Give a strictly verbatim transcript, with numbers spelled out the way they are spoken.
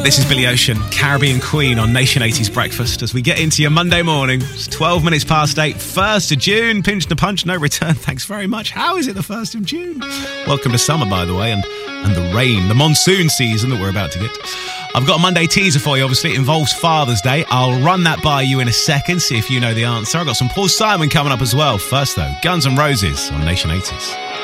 This is Billy Ocean, Caribbean Queen on Nation eighties Breakfast as we get into your Monday morning. It's twelve minutes past eight, first of June, pinch to punch, no return. Thanks very much. How is it the first of June? Welcome to summer, by the way, and, and the rain, the monsoon season that we're about to get. I've got a Monday teaser for you, obviously. It involves Father's Day. I'll run that by you in a second, see if you know the answer. I've got some Paul Simon coming up as well. First, though, Guns N' Roses on Nation eighties.